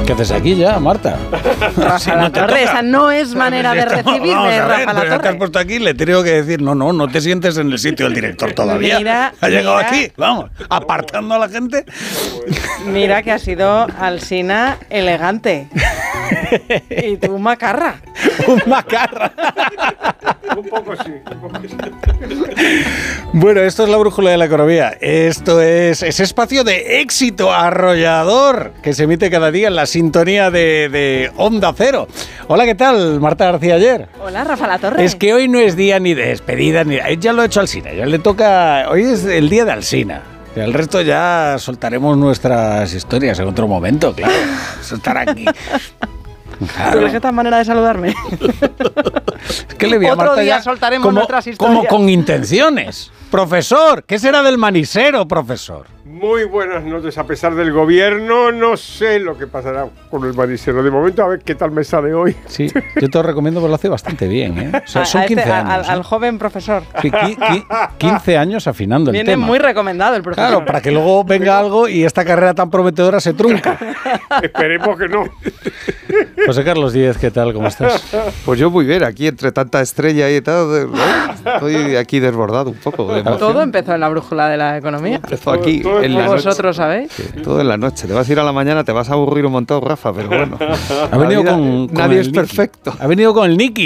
¿Qué haces aquí ya, Marta? Rafa La Torre, esa no es manera de recibirme, Rafa La Torre. Ya te has Torre. puesto aquí, le tengo que decir, no te sientes en el sitio del director todavía. Ha llegado aquí, vamos, apartando a la gente. Mira que ha sido Alsina elegante. Y tú macarra. Un macarra. Un poco sí. Bueno, esto es la brújula de la economía. Esto es ese espacio de éxito arrollador que se emite cada día en la sintonía de Onda Cero. Hola, ¿qué tal? Marta García Ayer. Hola, Rafa La Torre. Es que hoy no es día ni de despedida, ni ya lo he hecho Alsina, ya le toca. Hoy es el día de Alsina. El resto ya soltaremos nuestras historias en otro momento, claro. Soltar aquí. Claro. ¿Tú crees que esta manera de saludarme? Es que le vi a Otro Marta día ya soltaremos nuestras historias. como con intenciones. Profesor, ¿qué será del manisero, profesor? Muy buenas noches. A pesar del gobierno, no sé lo que pasará con el manisero. De momento, a ver qué tal me sale hoy. Sí, yo te lo recomiendo porque lo hace bastante bien, ¿eh? O sea, son 15 años. Al joven profesor. Sí, 15 años afinando el tema. Viene muy recomendado el profesor. Claro, para que luego venga algo y esta carrera tan prometedora se trunca. Esperemos que no. José Carlos Díez, ¿qué tal? ¿Cómo estás? Pues yo muy bien, aquí entre tanta estrella y tal, estoy aquí desbordado un poco. De emoción. Todo empezó en la brújula de la economía. Empezó aquí Todo en la noche. Vosotros sabéis. Sí, todo en la noche. Te vas a ir a la mañana, te vas a aburrir un montón, Rafa, pero bueno. Ha venido con nadie el es Nicky. perfecto. Ha venido con el Nicky.